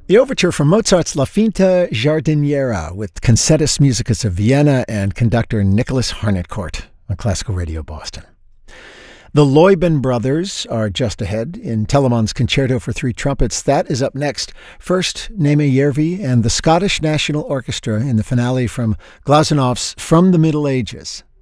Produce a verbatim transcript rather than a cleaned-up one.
The overture from Mozart's La Finta Giardiniera with Concertus Musicus of Vienna and conductor Nicholas Harnoncourt on Classical Radio Boston. The Luyben Brothers are just ahead in Telemann's Concerto for Three Trumpets. That is up next. First, Neeme Järvi and the Scottish National Orchestra in the finale from Glasenov's From the Middle Ages.